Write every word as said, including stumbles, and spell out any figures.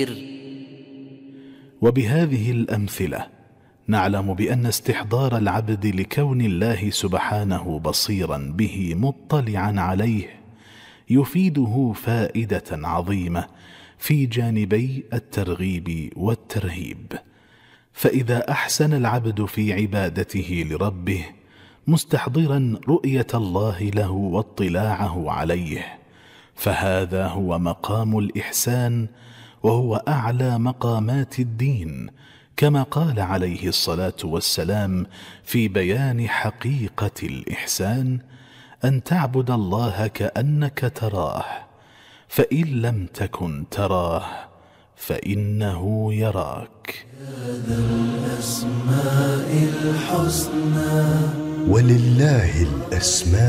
وبهذه الأمثلة نعلم بأن استحضار العبد لكون الله سبحانه بصيرا به مطلعا عليه يفيده فائدة عظيمة في جانبي الترغيب والترهيب. فإذا أحسن العبد في عبادته لربه مستحضرا رؤية الله له واطلاعه عليه، فهذا هو مقام الإحسان، وهو أعلى مقامات الدين، كما قال عليه الصلاة والسلام في بيان حقيقة الإحسان: أن تعبد الله كأنك تراه، فإن لم تكن تراه فإنه يراك. هذا الأسماء الحسنى ولله الأسماء